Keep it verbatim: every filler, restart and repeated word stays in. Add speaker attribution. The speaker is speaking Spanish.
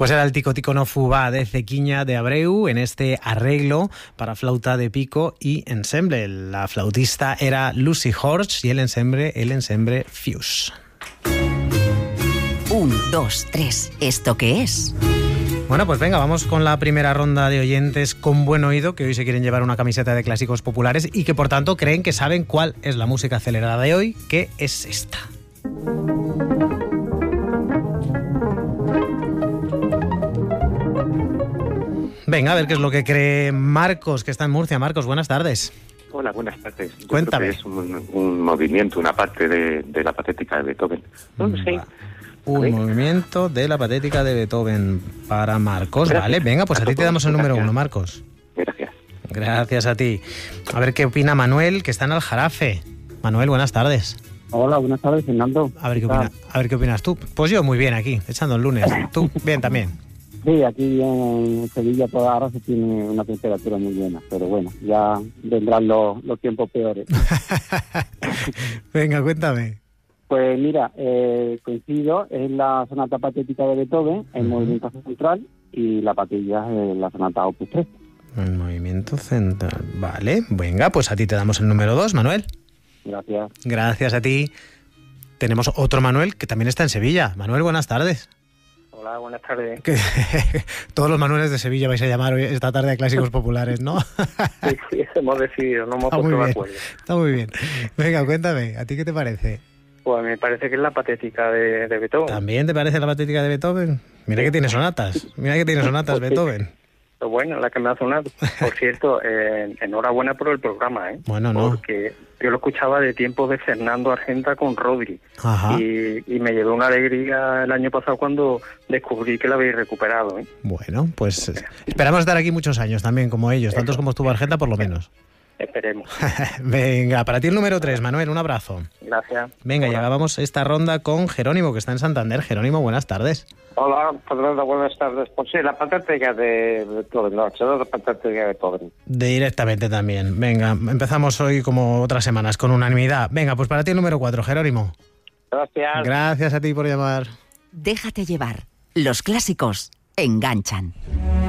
Speaker 1: Pues era el Tico Tico no Fubá de Zequiña de Abreu en este arreglo para flauta de pico y ensemble. La flautista era Lucy Horch y el ensemble, el ensemble Fuse.
Speaker 2: Un, dos, tres. ¿Esto qué es?
Speaker 1: Bueno, pues venga, vamos con la primera ronda de oyentes con buen oído que hoy se quieren llevar una camiseta de clásicos populares y que por tanto creen que saben cuál es la música acelerada de hoy, que es esta. Venga, a ver qué es lo que cree Marcos, que está en Murcia. Marcos, buenas tardes.
Speaker 3: Hola, buenas tardes. Yo
Speaker 1: Cuéntame.
Speaker 3: creo que es un, un movimiento, una parte de, de la patética de Beethoven. No lo sé.
Speaker 1: Un
Speaker 3: ¿Sí?
Speaker 1: movimiento de la patética de Beethoven para Marcos.
Speaker 3: Gracias.
Speaker 1: Vale, venga, pues a ti te damos el número
Speaker 3: Gracias.
Speaker 1: uno, Marcos.
Speaker 3: Gracias.
Speaker 1: Gracias a ti. A ver qué opina Manuel, que está en Aljarafe. Manuel, buenas tardes.
Speaker 4: Hola, buenas tardes, Fernando.
Speaker 1: A ver qué opina, a ver qué opinas tú. Pues yo muy bien aquí, echando el lunes. Tú bien también.
Speaker 4: Sí, aquí en Sevilla por ahora se tiene una temperatura muy buena, pero bueno, ya vendrán los, los tiempos peores.
Speaker 1: Venga, cuéntame.
Speaker 4: Pues mira, eh, coincido, es la sonata patética de Beethoven, el movimiento central, y la patilla es la sonata opus tres.
Speaker 1: El movimiento central. Vale, venga, pues a ti te damos el número dos, Manuel.
Speaker 4: Gracias.
Speaker 1: Gracias a ti. Tenemos otro Manuel que también está en Sevilla. Manuel, buenas tardes.
Speaker 5: Hola, buenas tardes.
Speaker 1: Que, todos los Manueles de Sevilla vais a llamar hoy, esta tarde a Clásicos Populares, ¿no?
Speaker 5: Sí, sí, hemos decidido, no hemos
Speaker 1: Está muy
Speaker 5: puesto de
Speaker 1: bien,
Speaker 5: acuerdo.
Speaker 1: está muy bien. Venga, cuéntame, ¿a ti qué te parece?
Speaker 5: Pues me parece que es la patética de, de Beethoven.
Speaker 1: ¿También te parece la patética de Beethoven? Mira que tiene sonatas, mira que tiene sonatas Beethoven.
Speaker 5: Pero bueno, la que me ha sonado. Por cierto, eh, enhorabuena por el programa, ¿eh?
Speaker 1: Bueno, no.
Speaker 5: Porque yo lo escuchaba de tiempo de Fernando Argenta con Rodri.
Speaker 1: Ajá.
Speaker 5: Y, y me llevó una alegría el año pasado cuando descubrí que la habéis recuperado, ¿eh?
Speaker 1: Bueno, pues eh, esperamos estar aquí muchos años también, como ellos, tantos como estuvo Argenta por lo menos.
Speaker 5: Esperemos.
Speaker 1: Venga, para ti el número tres, Manuel, un abrazo.
Speaker 5: Gracias.
Speaker 1: Venga,
Speaker 5: Hola.
Speaker 1: y acabamos esta ronda con Jerónimo, que está en Santander. Jerónimo, buenas tardes.
Speaker 6: Hola, Fernando, buenas tardes. Pues sí, la patética de Beethoven, no, será la patética de Beethoven.
Speaker 1: Directamente también. Venga, empezamos hoy como otras semanas, con unanimidad. Venga, pues para ti el número cuatro, Jerónimo.
Speaker 6: Gracias.
Speaker 1: Gracias a ti por llamar.
Speaker 2: Déjate llevar. Los clásicos enganchan.